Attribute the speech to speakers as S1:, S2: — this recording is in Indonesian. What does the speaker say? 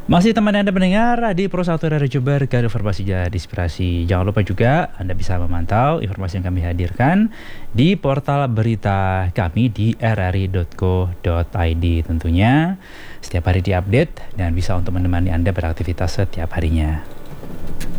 S1: Masih teman Anda mendengar di Pro 1 Radio Jember, informasi jadi inspirasi. Jangan lupa juga Anda bisa memantau informasi yang kami hadirkan di portal berita kami di rri.co.id. Tentunya setiap hari diupdate dan bisa untuk menemani Anda beraktivitas setiap harinya.